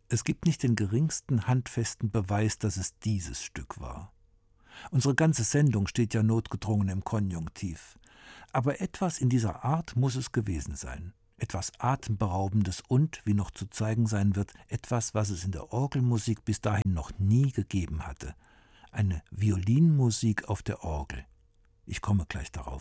Es gibt nicht den geringsten handfesten Beweis, dass es dieses Stück war. Unsere ganze Sendung steht ja notgedrungen im Konjunktiv. Aber etwas in dieser Art muss es gewesen sein. Etwas Atemberaubendes und, wie noch zu zeigen sein wird, etwas, was es in der Orgelmusik bis dahin noch nie gegeben hatte. Eine Violinmusik auf der Orgel. Ich komme gleich darauf.